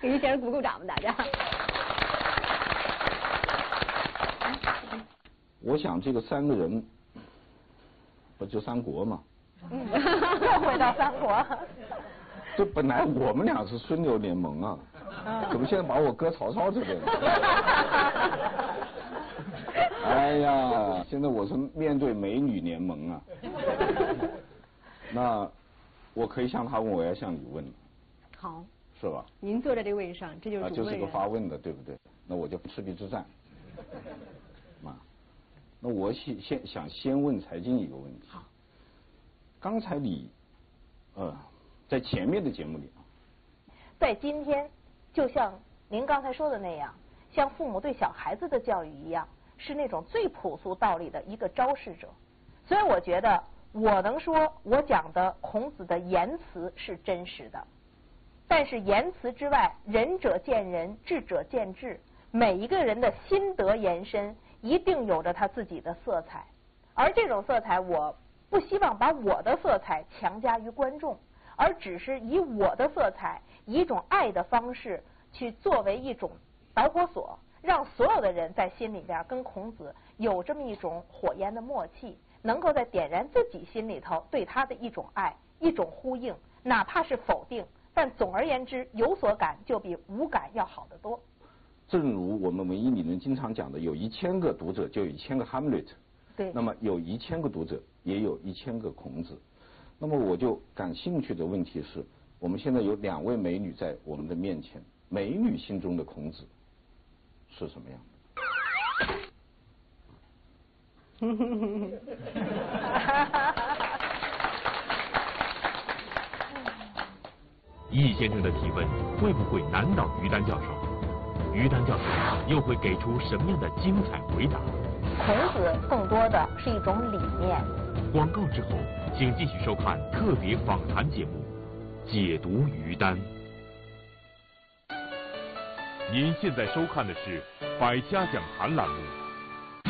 给于先生鼓鼓掌吧，大家。 我想这个3个人，不就三国嘛？ 又回到三国。 这本来我们俩是孙刘联盟啊，怎么现在把我搁曹操这边了？哎呀，现在我是面对美女联盟啊。那我可以向他问，我要向你问了。 好。 是吧？ 您坐在这个位置上，这就是主问人。 这是个发问的，对不对？那我就赤壁之战。那我先问财经一个问题。 好。 刚才你在前面的节目里在今天，就像您刚才说的那样，像父母对小孩子的教育一样，是那种最朴素道理的一个昭示者。所以我觉得，我能说我讲的孔子的言辞是真实的。但是言辞之外，仁者见仁，智者见智。每一个人的心得延伸，一定有着他自己的色彩。而这种色彩，我不希望把我的色彩强加于观众，而只是以我的色彩，以一种爱的方式去作为一种导火索，让所有的人在心里边跟孔子有这么一种火焰的默契，能够在点燃自己心里头对他的一种爱，一种呼应，哪怕是否定。但总而言之，有所感就比无感要好得多。 正如我们文艺理论经常讲的，有1000个读者就有1000个 Hamlet。 对。 那么有1000个读者，也有1000个孔子。那么我就感兴趣的问题是，我们现在有2位美女在我们的面前，美女心中的孔子是什么样的？ 易先生的提问会不会难倒于丹教授？于丹教授又会给出什么样的精彩回答？ 孔子更多的是一种理念。 广告之后，请继续收看特别访谈节目《解读于丹》。您现在收看的是《百家讲坛》栏目。